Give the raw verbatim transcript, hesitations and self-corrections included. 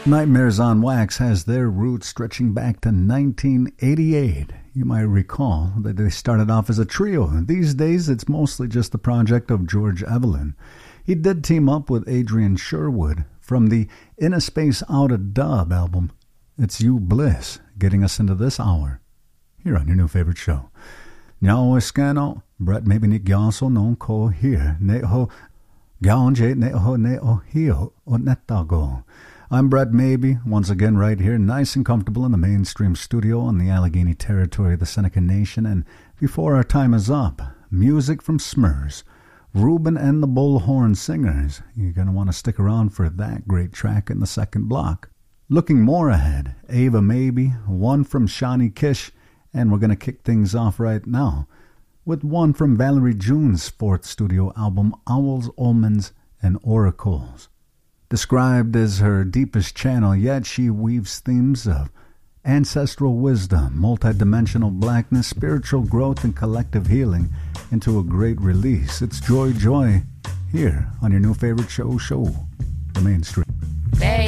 Nightmares on Wax has their roots stretching back to nineteen eighty-eight. You might recall that they started off as a trio. These days, it's mostly just the project of George Evelyn. He did team up with Adrian Sherwood from the In a Space Out of Dub album. It's You Bliss, getting us into this hour here on your new favorite show. Nyao Eskano, Brett maybe ni gyanso non ko here, neho gyanje neho neho hio o netago. I'm Brett Maybe, once again right here, nice and comfortable in the mainstream studio in the Allegheny territory of the Seneca Nation. And before our time is up, music from Smurs, Reuben and the Bullhorn Singers. You're going to want to stick around for that great track in the second block. Looking more ahead, Ava Maybe, one from Shawnee Kish, and we're going to kick things off right now with one from Valerie June's fourth studio album, Owls, Omens, and Oracles. Described as her deepest channel, yet she weaves themes of ancestral wisdom, multidimensional blackness, spiritual growth, and collective healing into a great release. It's Joy Joy here on your new favorite show, show, The Mainstream. Hey.